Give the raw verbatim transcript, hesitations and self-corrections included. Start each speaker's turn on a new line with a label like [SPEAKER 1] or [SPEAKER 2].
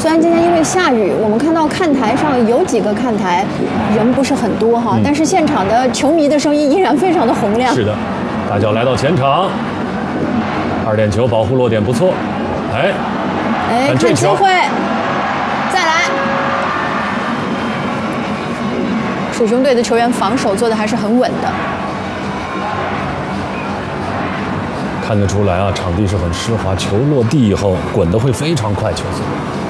[SPEAKER 1] 虽然今天因为下雨，我们看到看台上有几个看台人不是很多哈，嗯、但是现场的球迷的声音依然非常的洪亮。
[SPEAKER 2] 是的，大脚来到前场，二点球保护落点不错，哎，
[SPEAKER 1] 哎，看机会，再来。鼠熊队的球员防守做的还是很稳的。
[SPEAKER 2] 看得出来啊，场地是很湿滑，球落地以后滚得会非常快，球速。